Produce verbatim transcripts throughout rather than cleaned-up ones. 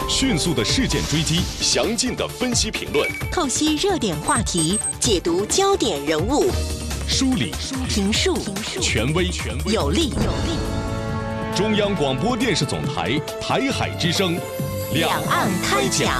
迅速的事件追击，详尽的分析评论， 透析热点话题，解读焦点人物， 梳理评述权威有力。 中央广播电视总台台海之声， 两岸开讲。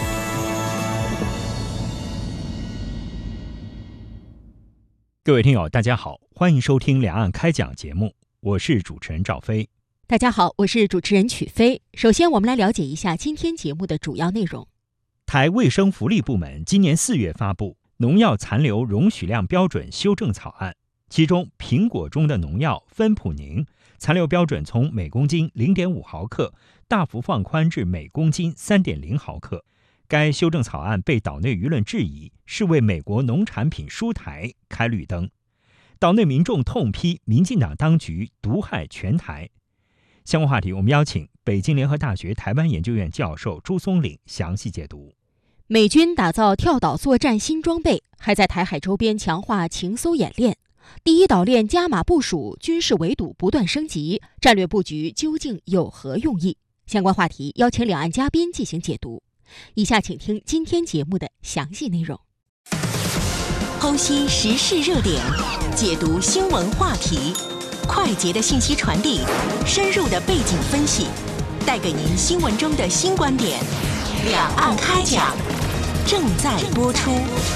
各位听友，大家好，欢迎收听两岸开讲节目，我是主持人赵飞。 大家好，我是主持人曲飞。首先，我们来了解一下今天节目的主要内容。 台卫生福利部门今年四月发布农药残留容许量标准修正草案，其中苹果中的农药芬普宁残留标准从每公斤 零点五毫克大幅放宽至每公斤 三点零毫克。该修正草案被岛内舆论质疑是为美国农产品输台开绿灯，岛内民众痛批民进党当局毒害全台。相关话题，我们邀请北京联合大学台湾研究院教授朱松岭详细解读。 美军打造跳岛作战新装备，还在台海周边强化情搜演练。第一岛链加码部署，军事围堵不断升级，战略布局究竟有何用意？相关话题邀请两岸嘉宾进行解读。以下请听今天节目的详细内容。 剖析时事热点，解读新闻话题，快捷的信息传递，深入的背景分析，带给您新闻中的新观点。两岸开讲，正在播出。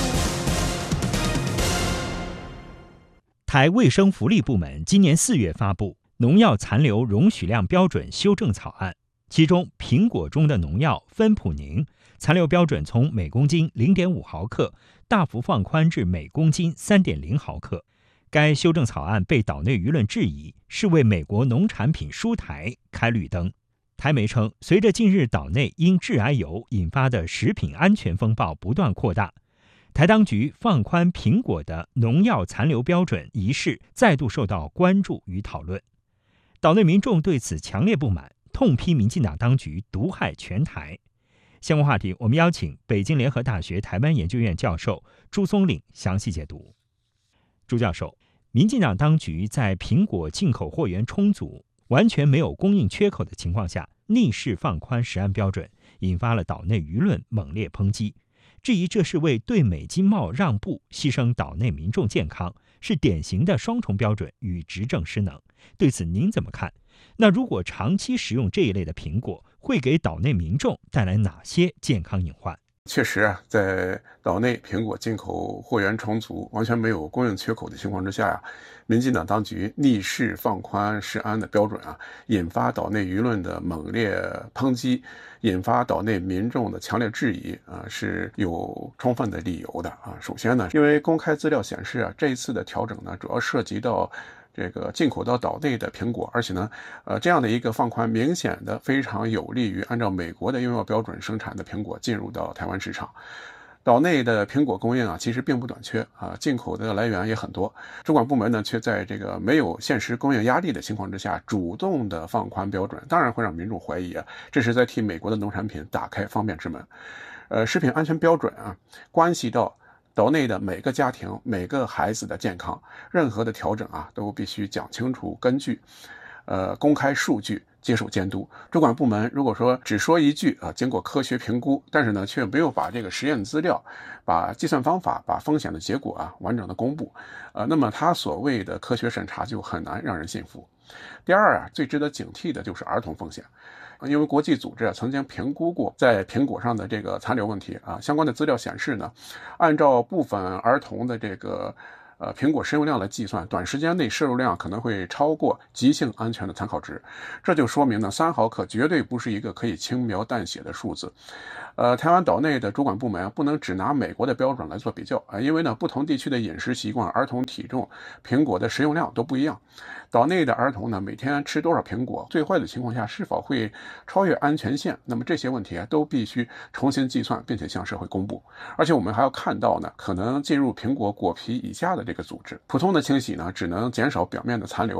台卫生福利部门今年四月发布农药残留容许量标准修正草案，其中苹果中的农药芬普宁残留标准从每公斤 零点五毫克大幅放宽至每公斤 三点零毫克。该修正草案被岛内舆论质疑是为美国农产品输台开绿灯。台媒称，随着近日岛内因致癌油引发的食品安全风暴不断扩大，台当局放宽苹果的农药残留标准一事再度受到关注与讨论。岛内民众对此强烈不满，痛批民进党当局毒害全台。相关话题，我们邀请北京联合大学台湾研究院教授朱松岭详细解读。朱教授，民进党当局在苹果进口货源充足、完全没有供应缺口的情况下，逆势放宽食安标准，引发了岛内舆论猛烈抨击，质疑这是为对美经贸让步，牺牲岛内民众健康，是典型的双重标准与执政失能。对此您怎么看？那如果长期食用这一类的苹果，会给岛内民众带来哪些健康隐患？ 确实啊，在岛内苹果进口货源充足、完全没有供应缺口的情况之下呀、啊，民进党当局逆势放宽食安的标准啊，引发岛内舆论的猛烈抨击，引发岛内民众的强烈质疑啊，是有充分的理由的啊。首先呢，因为公开资料显示啊，这一次的调整呢，主要涉及到这个进口到岛内的苹果，而且呢，呃，这样的一个放宽明显的非常有利于按照美国的用药标准生产的苹果进入到台湾市场。岛内的苹果供应啊，其实并不短缺啊，进口的来源也很多。主管部门呢，却在这个没有现实供应压力的情况之下，主动的放宽标准，当然会让民众怀疑啊，这是在替美国的农产品打开方便之门。呃，食品安全标准啊，关系到岛内的每个家庭、每个孩子的健康，任何的调整啊，都必须讲清楚根据，呃，公开数据，接受监督。主管部门如果说只说一句啊，经过科学评估，但是呢，却没有把这个实验资料、把计算方法、把风险的结果啊，完整的公布，呃，那么他所谓的科学审查就很难让人信服。第二啊，最值得警惕的就是儿童风险。因为国际组织啊曾经评估过在苹果上的这个残留问题啊，相关的资料显示呢，按照部分儿童的这个呃苹果食用量来计算，短时间内摄入量可能会超过急性安全的参考值，这就说明呢，三毫克绝对不是一个可以轻描淡写的数字。呃，台湾岛内的主管部门啊，不能只拿美国的标准来做比较啊，因为呢，不同地区的饮食习惯、儿童体重、苹果的食用量都不一样。岛内的儿童呢，每天吃多少苹果，最坏的情况下是否会超越安全线，那么这些问题啊，都必须重新计算，并且向社会公布。而且我们还要看到呢，可能进入苹果果皮以下的这个组织，普通的清洗呢，只能减少表面的残留，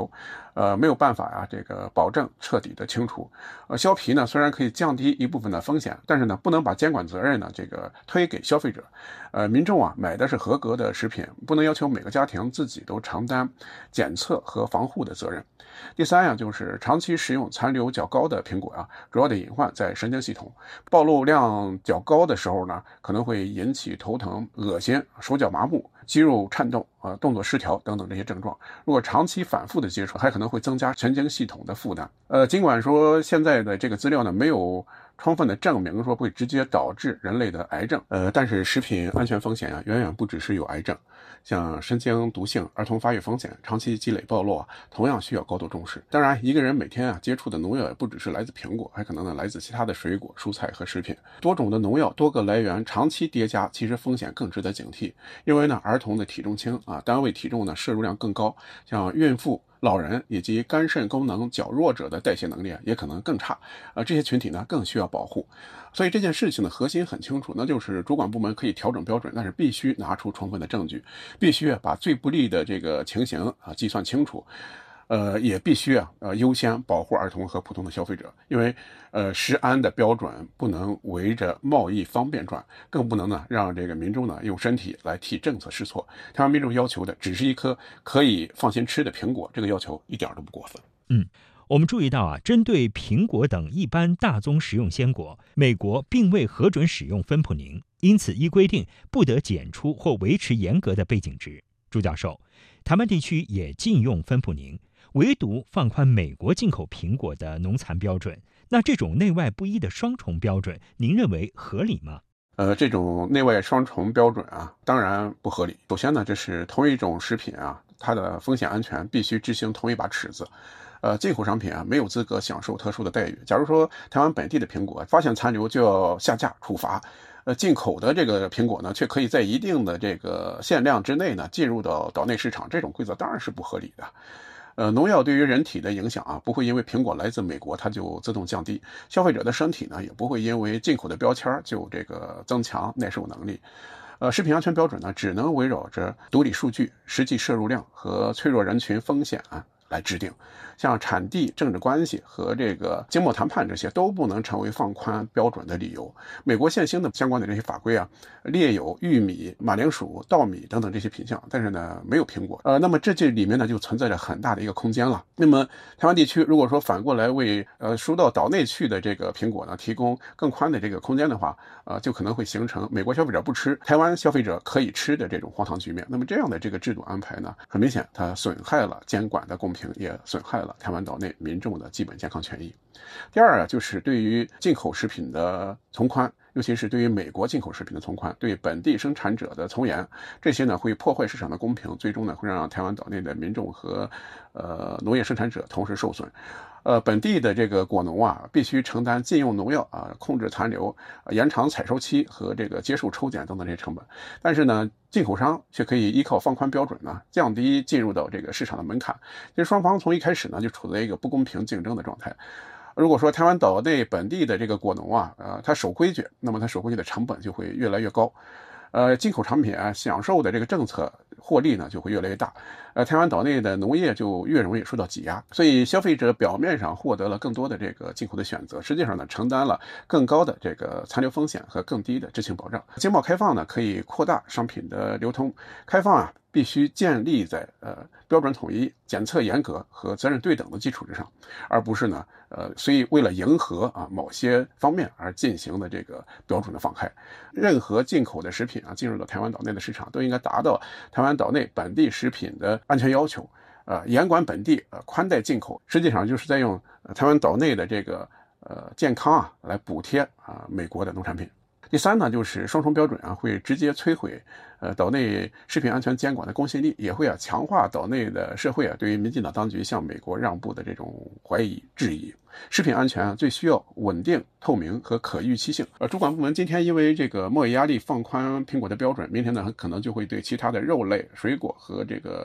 呃，没有办法呀，这个保证彻底的清除。呃，削皮呢，虽然可以降低一部分的风险，但是呢，不能把监管责任呢，这个推给消费者。呃，民众啊，买的是合格的食品，不能要求每个家庭自己都承担检测和防护的责任。第三呀，就是长期食用残留较高的苹果啊，主要的隐患在神经系统，暴露量较高的时候呢，可能会引起头疼、恶心、手脚麻木、肌肉颤动啊、呃、动作失调等等这些症状。如果长期反复的接触，还可能会增加神经系统的负担。呃，尽管说现在的这个资料呢，没有充分的证明说会直接导致人类的癌症，呃，但是食品安全风险啊，远远不只是有癌症，像神经毒性、儿童发育风险、长期积累暴露啊，同样需要高度重视。当然，一个人每天啊接触的农药也不只是来自苹果，还可能呢来自其他的水果、蔬菜和食品。多种的农药多个来源长期叠加，其实风险更值得警惕。因为呢，儿童的体重轻啊，单位体重呢摄入量更高，像孕妇、老人以及肝肾功能较弱者的代谢能力也可能更差，呃，这些群体呢更需要保护。所以这件事情的核心很清楚，那就是主管部门可以调整标准，但是必须拿出充分的证据，必须把最不利的这个情形啊计算清楚。呃，也必须啊，呃，优先保护儿童和普通的消费者，因为，呃，食安的标准不能围着贸易方便转，更不能呢让这个民众呢用身体来替政策试错。台湾民众要求的只是一颗可以放心吃的苹果，这个要求一点都不过分。 嗯，我们注意到啊，针对苹果等一般大宗食用鲜果，美国并未核准使用芬普宁，因此依规定不得检出或维持严格的背景值。朱教授，台湾地区也禁用芬普宁，唯独放宽美国进口苹果的农残标准，那这种内外不一的双重标准，您认为合理吗？ 呃，这种内外双重标准啊，当然不合理。首先呢，这是同一种食品啊，它的风险安全必须执行同一把尺子。呃，进口商品啊，没有资格享受特殊的待遇。假如说台湾本地的苹果发现残留就要下架处罚，呃，进口的这个苹果呢，却可以在一定的这个限量之内呢，进入到岛内市场，这种规则当然是不合理的。呃，农药对于人体的影响啊，不会因为苹果来自美国它就自动降低，消费者的身体呢，也不会因为进口的标签就这个增强耐受能力。呃，食品安全标准呢，只能围绕着独立数据、实际摄入量和脆弱人群风险啊来制定。像产地、政治关系和这个经贸谈判这些都不能成为放宽标准的理由。美国现行的相关的这些法规啊，列有玉米、马铃薯、稻米等等这些品项，但是呢没有苹果。呃，那么这这里面呢就存在着很大的一个空间了。那么台湾地区如果说反过来为呃输到岛内去的这个苹果呢提供更宽的这个空间的话，呃，就可能会形成美国消费者不吃，台湾消费者可以吃的这种荒唐局面。那么这样的这个制度安排呢，很明显它损害了监管的公平，也损害了台湾岛内民众的基本健康权益。第二啊，就是对于进口食品的从宽，尤其是对于美国进口食品的从宽，对本地生产者的从严，这些呢会破坏市场的公平，最终呢会让台湾岛内的民众和呃农业生产者同时受损。呃，本地的这个果农啊，必须承担禁用农药啊、控制残留、延长采收期和这个接受抽检等等这些成本。但是呢，进口商却可以依靠放宽标准呢，降低进入到这个市场的门槛。这双方从一开始呢就处在一个不公平竞争的状态。如果说台湾岛内本地的这个果农啊，呃，他守规矩，那么他守规矩的成本就会越来越高。呃，进口产品啊，享受的这个政策获利呢就会越来越大，呃，台湾岛内的农业就越容易受到挤压，所以消费者表面上获得了更多的这个进口的选择，实际上呢承担了更高的这个残留风险和更低的知情保障。经贸开放呢可以扩大商品的流通，开放啊必须建立在呃标准统一、检测严格和责任对等的基础之上，而不是呢呃所以为了迎合啊某些方面而进行的这个标准的放开。任何进口的食品啊进入到台湾岛内的市场，都应该达到台湾岛内本地食品的安全要求，呃严管本地，呃宽待进口，实际上就是在用、呃、台湾岛内的这个呃健康啊来补贴啊、呃、美国的农产品。第三呢，就是双重标准啊，会直接摧毁呃岛内食品安全监管的公信力，也会啊强化岛内的社会啊对于民进党当局向美国让步的这种怀疑质疑。食品安全啊最需要稳定、透明和可预期性。呃，主管部门今天因为这个贸易压力放宽苹果的标准，明天呢很可能就会对其他的肉类、水果和这个